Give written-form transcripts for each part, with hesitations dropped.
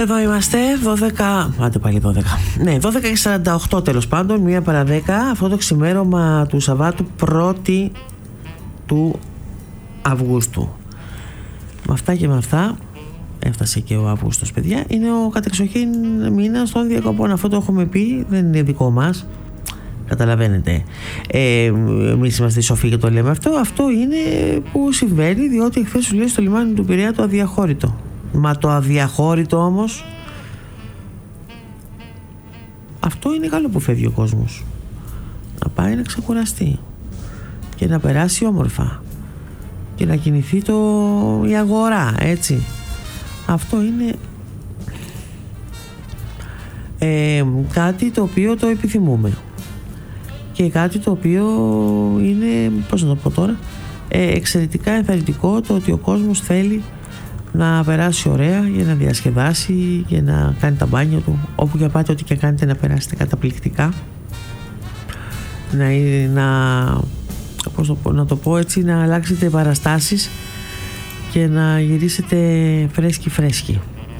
Εδώ είμαστε, 12, άντε πάλι 12. Ναι, 12 και 48 τέλος πάντων, 1 παρά 10, αυτό το ξημέρωμα του Σαββάτου 1η του Αυγούστου. Με αυτά και με αυτά, έφτασε και ο Αύγουστος, παιδιά. Είναι ο κατεξοχήν μήνας των διακοπών. Αυτό το έχουμε πει, δεν είναι δικό μας. Καταλαβαίνετε. Εμείς είμαστε σοφοί και το λέμε αυτό. Αυτό είναι που συμβαίνει, διότι εχθές σου λέει στο λιμάνι του Πειραιά το αδιαχώρητο. Μα το αδιαχώρητο όμως, αυτό είναι καλό που φεύγει ο κόσμος. Να πάει να ξεκουραστεί και να περάσει όμορφα και να κινηθεί η αγορά, έτσι. Αυτό είναι κάτι το οποίο το επιθυμούμε και κάτι το οποίο είναι, πώς να το πω τώρα, εξαιρετικά ενθαρρυντικό, το ότι ο κόσμος θέλει να περάσει ωραία για να διασκεδάσει και να κάνει τα μπάνια του, όπου και πάτε, ό,τι και κάνετε, να περάσετε καταπληκτικά, να το πω έτσι, να αλλάξετε παραστάσεις και να γυρίσετε φρέσκοι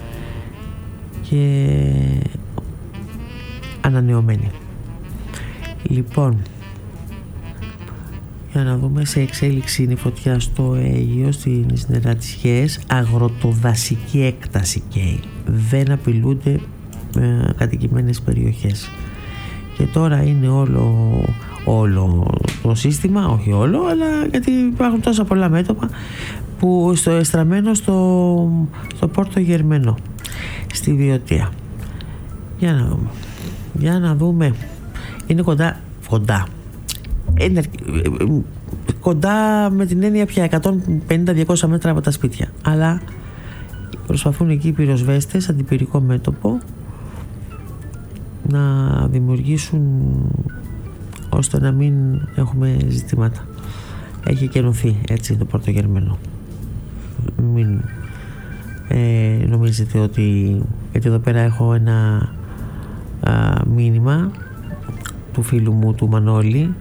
και ανανεωμένοι. Λοιπόν, για να δούμε, σε εξέλιξη είναι η φωτιά στο Αίγυο, στις νεράτισιες, αγροτοδασική έκταση καίει. Δεν απειλούνται κατοικημένες περιοχές. Και τώρα είναι όλο το σύστημα, όχι όλο, αλλά γιατί υπάρχουν τόσα πολλά μέτωπα που εστραμμένο στο Πόρτο Γερμενό, στη Βιωτία. Για να δούμε. Είναι κοντά με την έννοια πια 150-200 μέτρα από τα σπίτια, αλλά προσπαθούν εκεί οι πυροσβέστες, αντιπυρικό μέτωπο, να δημιουργήσουν ώστε να μην έχουμε ζητήματα. Έχει κενωθεί έτσι το Πόρτο Γερμενό. Μην νομίζετε ότι, γιατί εδώ πέρα έχω ένα μήνυμα του φίλου μου του Μανώλη.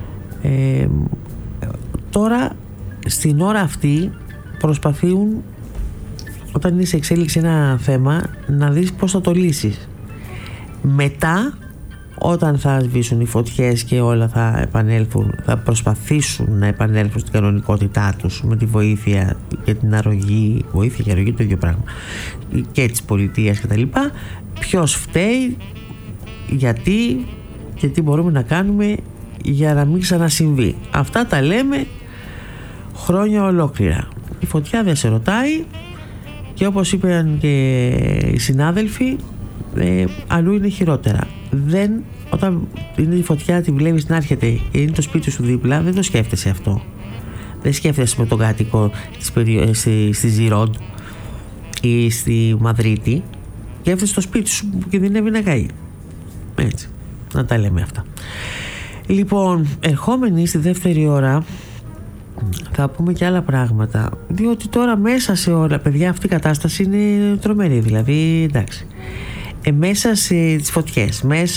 Τώρα στην ώρα αυτή προσπαθούν, όταν είναι σε εξέλιξη ένα θέμα, να δεις πώς θα το λύσεις. Μετά, όταν θα σβήσουν οι φωτιές και όλα θα επανέλθουν, θα προσπαθήσουν να επανέλθουν στην κανονικότητά τους με τη βοήθεια και την αρρωγή, βοήθεια και αρρωγή το ίδιο πράγμα, και της πολιτείας και τα λοιπά. Ποιος φταίει, γιατί και τι μπορούμε να κάνουμε για να μην ξανασυμβεί. Αυτά τα λέμε χρόνια ολόκληρα. Η φωτιά δεν σε ρωτάει και όπως είπαν και οι συνάδελφοι, αλλού είναι χειρότερα. Όταν είναι η φωτιά, τη βλέπεις να έρχεται και είναι το σπίτι σου δίπλα, δεν το σκέφτεσαι αυτό. Δεν σκέφτεσαι με τον κάτοικο στη Ζιρόντ ή στη Μαδρίτη, σκέφτεσαι το σπίτι σου που κινδυνεύει να καεί. Έτσι, να τα λέμε αυτά. Λοιπόν, ερχόμενοι στη δεύτερη ώρα θα πούμε και άλλα πράγματα, διότι τώρα μέσα σε όλα, παιδιά, αυτή η κατάσταση είναι τρομερή. Δηλαδή, εντάξει, μέσα στις φωτιές, μέσα